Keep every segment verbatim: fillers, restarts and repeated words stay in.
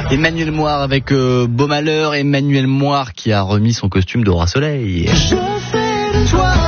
Emmanuel Moir avec euh, Beau Malheur. Emmanuel Moir qui a remis son costume de Roi Soleil. Je fais de toi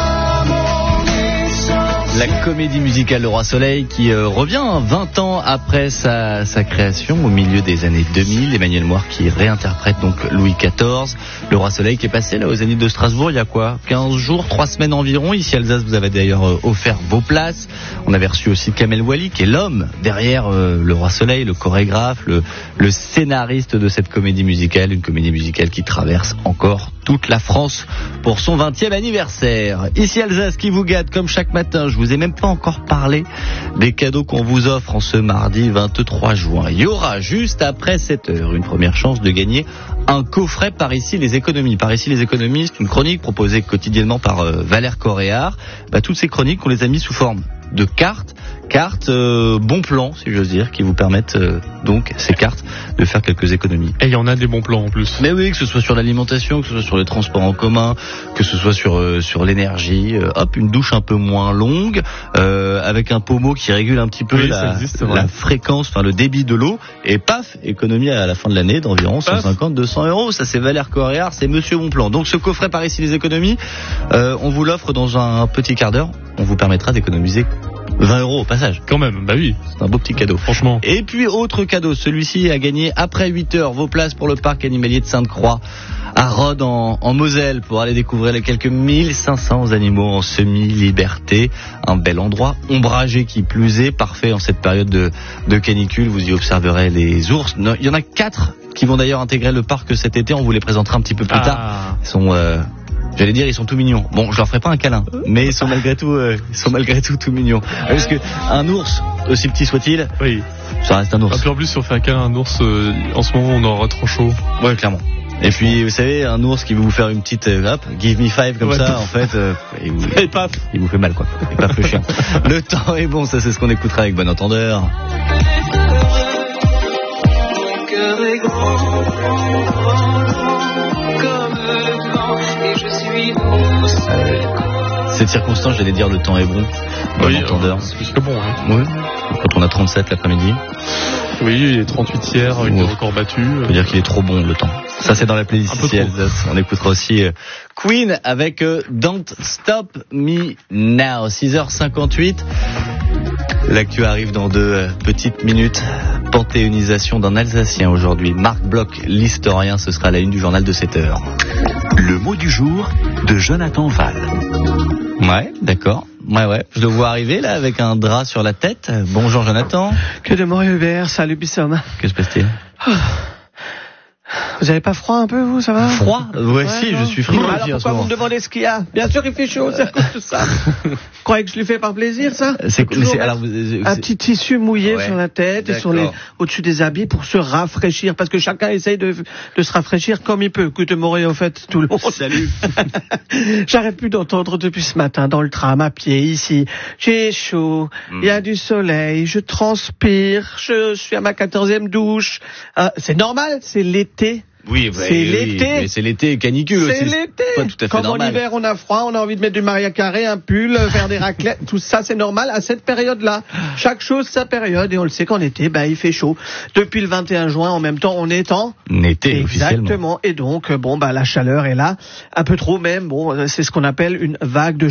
la comédie musicale Le Roi Soleil qui euh, revient vingt ans après sa, sa création au milieu des années deux mille. Emmanuel Moir qui réinterprète donc Louis quatorze. Le Roi Soleil qui est passé là aux Zénith de Strasbourg il y a quoi quinze jours, trois semaines environ. Ici à Alsace, vous avez d'ailleurs euh, offert vos places. On avait reçu aussi Kamel Wally qui est l'homme derrière euh, Le Roi Soleil, le chorégraphe, le, le scénariste de cette comédie musicale. Une comédie musicale qui traverse encore toute la France pour son vingtième anniversaire. Ici Alsace qui vous gâte comme chaque matin. Je vous ai même pas encore parlé des cadeaux qu'on vous offre en ce mardi vingt-trois juin. Il y aura juste après sept heures une première chance de gagner un coffret Par ici les économies. Par ici les économies, c'est une chronique proposée quotidiennement par euh, Valère Coréard. Bah, toutes ces chroniques, on les a mis sous forme de cartes, cartes euh, bons plans, si j'ose dire, qui vous permettent euh, donc ces cartes de faire quelques économies. Et il y en a des bons plans en plus. Mais oui, que ce soit sur l'alimentation, que ce soit sur les transports en commun, que ce soit sur euh, sur l'énergie. Euh, hop, une douche un peu moins longue, euh, avec un pommeau qui régule un petit peu oui, la, existe, la fréquence, enfin le débit de l'eau, et paf, économie à la fin de l'année d'environ cent cinquante à deux cents euros. Ça c'est Valère Coréard, c'est Monsieur Bonplan. Donc ce coffret Par ici les économies, euh, on vous l'offre dans un petit quart d'heure. On vous permettra d'économiser vingt euros au passage. Quand même, bah oui. C'est un beau petit cadeau. Franchement. Et puis, autre cadeau. Celui-ci a gagné après huit heures vos places pour le parc animalier de Sainte-Croix à Rhodes en, en Moselle pour aller découvrir les quelques mille cinq cents animaux en semi-liberté. Un bel endroit ombragé qui plus est, parfait en cette période de, de canicule. Vous y observerez les ours. Il y en a quatre qui vont d'ailleurs intégrer le parc cet été. On vous les présentera un petit peu plus ah. tard. Ils sont... Euh, J'allais dire, ils sont tout mignons. Bon, je leur ferai pas un câlin, mais ils sont malgré tout, euh, ils sont malgré tout tout mignons. Parce que un ours, aussi petit soit-il, oui, ça reste un ours. Et puis en plus, si on fait un câlin à un ours, euh, en ce moment, on aura trop chaud. Ouais, clairement. Et puis, vous savez, un ours qui veut vous faire une petite, euh, hop, give me five comme ouais. ça, en fait, euh, il, vous, et paf, il vous fait mal, quoi. Et paf le chien. Le temps est bon, ça c'est ce qu'on écoutera avec bon entendeur. Mon cœur est grand, comme le vent, et je suis douce. Cette circonstance, j'allais dire, le temps est bon. Bon oui, entendeur. C'est plus que bon, hein. Oui. Quand on a trente-sept l'après-midi. Oui, il est trente-huit hier, une ouais. record battu. Ça veut dire qu'il est trop bon, le temps. Ça, c'est dans la playlist ici Alsace. On écoutera aussi euh, Queen avec euh, Don't Stop Me Now. six heures cinquante-huit. L'actu arrive dans deux euh, petites minutes. Panthéonisation d'un Alsacien aujourd'hui. Marc Bloch, l'historien, ce sera à la une du journal de sept heures. Le mot du jour de Jonathan Val. Ouais, d'accord. Ouais, ouais. Je le vois arriver, là, avec un drap sur la tête. Bonjour, Jonathan. Que de Maurice Hubert. Salut, Bisson. Que se passe-t-il? oh. Vous avez pas froid un peu, vous, ça va? Froid? Ouais, ouais si, non. Je suis frileux. Alors pourquoi vous me demandez ce qu'il y a? Bien sûr, il fait chaud, c'est à cause de ça. Vous croyez que je lui fais par plaisir, ça? C'est, c'est alors, vous, un petit tissu mouillé ouais, sur la tête d'accord. Et sur les, au-dessus des habits pour se rafraîchir, parce que chacun essaye de, de se rafraîchir comme il peut. Écoutez, Maurice, au fait, tout le monde. Salut. J'arrête plus d'entendre depuis ce matin, dans le tram, à pied, ici. J'ai chaud, il mm. y a du soleil, je transpire, je suis à ma quatorzième douche. Euh, c'est normal, c'est l'été. Oui, bah, c'est oui, l'été. Mais c'est l'été canicule aussi. C'est l'été. Pas tout à fait Comme normal. en hiver on a froid, on a envie de mettre du Maria Carré, un pull, faire des raclettes, tout ça c'est normal à cette période-là. Chaque chose sa période et on le sait qu'en été, bah il fait chaud. Depuis le vingt et un juin, en même temps, on est en été officiellement. Exactement. Et donc bon bah la chaleur est là, un peu trop même. Bon, c'est ce qu'on appelle une vague de